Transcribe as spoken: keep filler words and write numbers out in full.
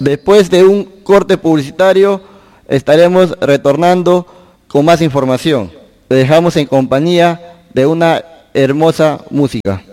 Después de un corte publicitario estaremos retornando con más información. Le dejamos en compañía de una hermosa música.